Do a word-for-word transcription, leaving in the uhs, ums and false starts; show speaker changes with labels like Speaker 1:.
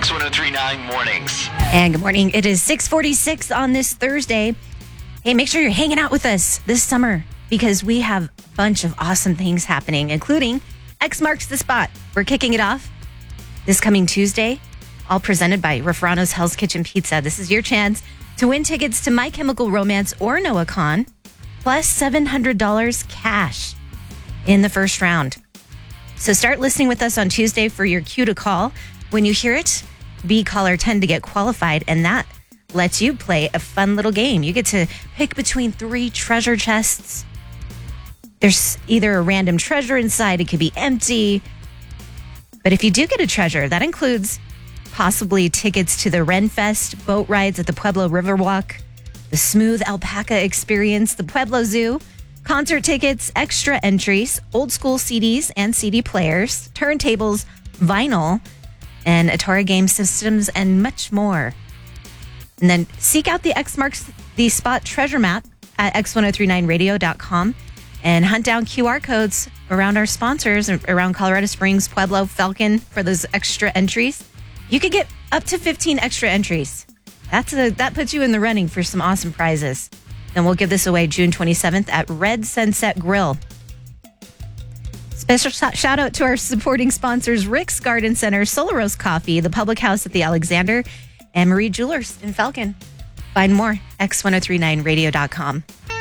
Speaker 1: X one oh three point nine Mornings.
Speaker 2: And good morning. It is six forty-six on this Thursday. Hey, make sure you're hanging out with us this summer because we have a bunch of awesome things happening, including X Marks the Spot. We're kicking it off this coming Tuesday, all presented by Rafrano's Hell's Kitchen Pizza. This is your chance to win tickets to My Chemical Romance or NoahCon, plus seven hundred dollars cash in the first round. So start listening with us on Tuesday for your cue to call. When you hear it, be caller ten to get qualified, and that lets you play a fun little game. You get to pick between three treasure chests. There's either a random treasure inside, it could be empty. But if you do get a treasure, that includes possibly tickets to the Renfest boat rides at the Pueblo Riverwalk, the Smooth Alpaca Experience, the Pueblo Zoo, concert tickets, extra entries, old school C Ds and C D players, turntables, vinyl, and Atari game systems, and much more. And then seek out the X Marks the Spot treasure map at x ten thirty-nine radio dot com and hunt down Q R codes around our sponsors, around Colorado Springs, Pueblo, Falcon, for those extra entries. You could get up to fifteen extra entries. That's a, that puts you in the running for some awesome prizes. Then we'll give this away June twenty-seventh at Red Sunset Grill. Special shout out to our supporting sponsors, Rick's Garden Center, Solaros Coffee, the Public House at the Alexander, and Marie Jewelers in Falcon. Find more, x ten thirty-nine radio dot com.